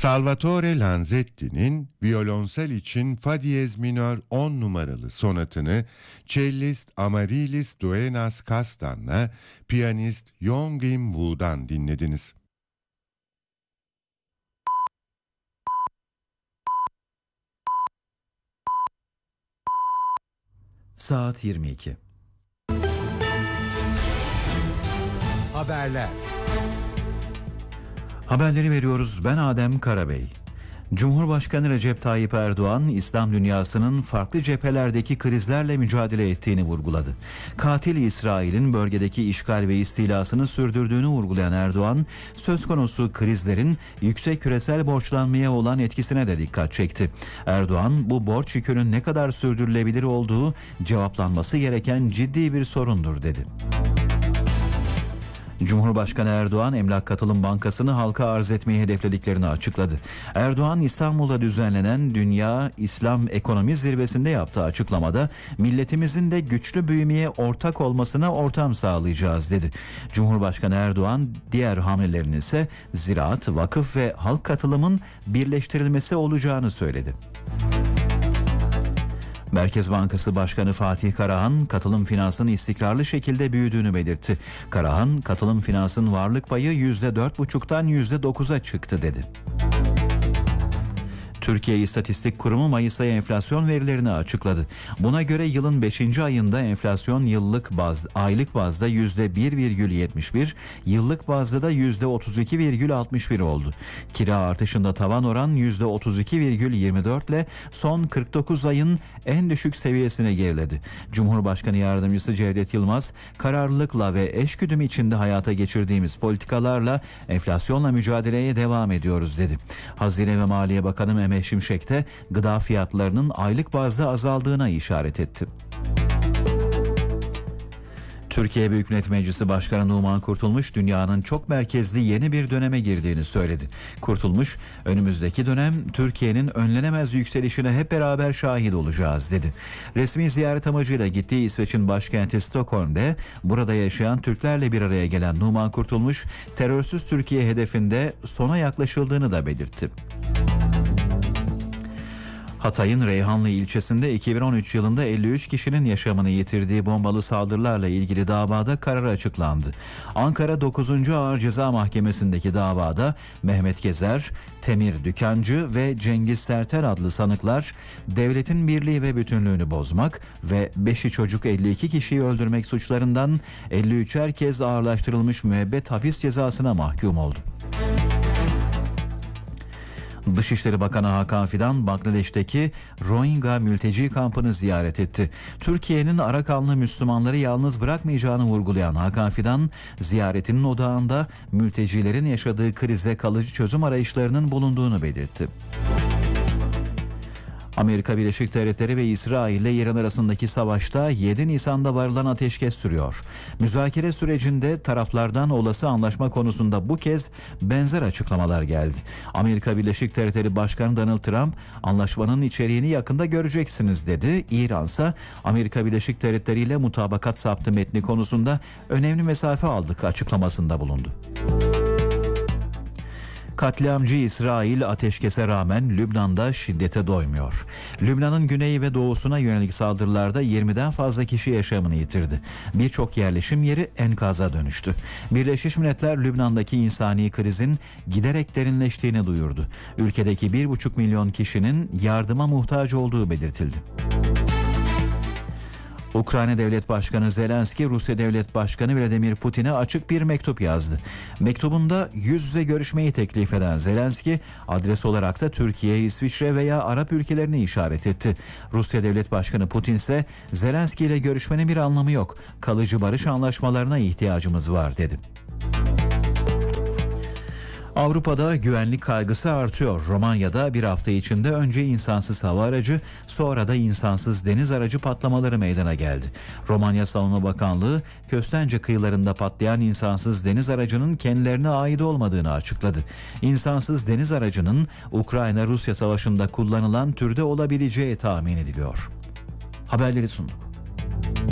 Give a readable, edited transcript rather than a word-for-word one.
Salvatore Lanzetti'nin violonsel için fa diyez minör 10 numaralı sonatını cellist Amaryllis Duenas Kastan'la piyanist Yong-im Woo'dan dinlediniz. Saat 22. Haberler. Haberleri veriyoruz. Ben Adem Karabey. Cumhurbaşkanı Recep Tayyip Erdoğan, İslam dünyasının farklı cephelerdeki krizlerle mücadele ettiğini vurguladı. Katil İsrail'in bölgedeki işgal ve istilasını sürdürdüğünü vurgulayan Erdoğan, söz konusu krizlerin yüksek küresel borçlanmaya olan etkisine de dikkat çekti. Erdoğan, bu borç yükünün ne kadar sürdürülebilir olduğu cevaplanması gereken ciddi bir sorundur dedi. Cumhurbaşkanı Erdoğan, Emlak Katılım Bankası'nı halka arz etmeyi hedeflediklerini açıkladı. Erdoğan, İstanbul'da düzenlenen Dünya İslam Ekonomi Zirvesi'nde yaptığı açıklamada milletimizin de güçlü büyümeye ortak olmasına ortam sağlayacağız dedi. Cumhurbaşkanı Erdoğan, diğer hamlelerin ise ziraat, vakıf ve halk katılımın birleştirilmesi olacağını söyledi. Merkez Bankası Başkanı Fatih Karahan, katılım finansın istikrarlı şekilde büyüdüğünü belirtti. Karahan, katılım finansın varlık payı %4,5'tan %9'a çıktı dedi. Türkiye İstatistik Kurumu Mayıs ayı enflasyon verilerini açıkladı. Buna göre yılın 5. ayında enflasyon aylık bazda %1,71, yıllık bazda da %32,61 oldu. Kira artışında tavan oran %32,24 ile son 49 ayın en düşük seviyesine geriledi. Cumhurbaşkanı Yardımcısı Cevdet Yılmaz, kararlılıkla ve eşgüdüm içinde hayata geçirdiğimiz politikalarla enflasyonla mücadeleye devam ediyoruz dedi. Hazine ve Maliye Bakanı Mehmet Şimşek de gıda fiyatlarının aylık bazda azaldığına işaret etti. Türkiye Büyük Millet Meclisi Başkanı Numan Kurtulmuş, dünyanın çok merkezli yeni bir döneme girdiğini söyledi. Kurtulmuş, önümüzdeki dönem Türkiye'nin önlenemez yükselişine hep beraber şahit olacağız dedi. Resmi ziyaret amacıyla gittiği İsveç'in başkenti Stockholm'de burada yaşayan Türklerle bir araya gelen Numan Kurtulmuş, terörsüz Türkiye hedefinde sona yaklaşıldığını da belirtti. Hatay'ın Reyhanlı ilçesinde 2013 yılında 53 kişinin yaşamını yitirdiği bombalı saldırılarla ilgili davada karar açıklandı. Ankara 9. Ağır Ceza Mahkemesi'ndeki davada Mehmet Gezer, Temir Dükancı ve Cengiz Terter adlı sanıklar devletin birliği ve bütünlüğünü bozmak ve 5'i çocuk 52 kişiyi öldürmek suçlarından 53'er kez ağırlaştırılmış müebbet hapis cezasına mahkum oldu. Dışişleri Bakanı Hakan Fidan, Bangladeş'teki Rohingya mülteci kampını ziyaret etti. Türkiye'nin Arakanlı Müslümanları yalnız bırakmayacağını vurgulayan Hakan Fidan, ziyaretinin odağında mültecilerin yaşadığı krize kalıcı çözüm arayışlarının bulunduğunu belirtti. Amerika Birleşik Devletleri ve İsrail ile İran arasındaki savaşta 7 Nisan'da varılan ateşkes sürüyor. Müzakere sürecinde taraflardan olası anlaşma konusunda bu kez benzer açıklamalar geldi. Amerika Birleşik Devletleri Başkanı Donald Trump, anlaşmanın içeriğini yakında göreceksiniz dedi. İran ise Amerika Birleşik Devletleri ile mutabakat saptı metni konusunda önemli mesafe aldık açıklamasında bulundu. Katliamcı İsrail ateşkese rağmen Lübnan'da şiddete doymuyor. Lübnan'ın güneyi ve doğusuna yönelik saldırılarda 20'den fazla kişi yaşamını yitirdi. Birçok yerleşim yeri enkaza dönüştü. Birleşmiş Milletler Lübnan'daki insani krizin giderek derinleştiğini duyurdu. Ülkedeki 1,5 milyon kişinin yardıma muhtaç olduğu belirtildi. Ukrayna Devlet Başkanı Zelenski, Rusya Devlet Başkanı Vladimir Putin'e açık bir mektup yazdı. Mektubunda yüz yüze görüşmeyi teklif eden Zelenski, adres olarak da Türkiye, İsviçre veya Arap ülkelerini işaret etti. Rusya Devlet Başkanı Putin ise Zelenski ile görüşmenin bir anlamı yok, kalıcı barış anlaşmalarına ihtiyacımız var dedi. Avrupa'da güvenlik kaygısı artıyor. Romanya'da bir hafta içinde önce insansız hava aracı, sonra da insansız deniz aracı patlamaları meydana geldi. Romanya Savunma Bakanlığı, Köstence kıyılarında patlayan insansız deniz aracının kendilerine ait olmadığını açıkladı. İnsansız deniz aracının Ukrayna-Rusya savaşında kullanılan türde olabileceği tahmin ediliyor. Haberleri sunduk.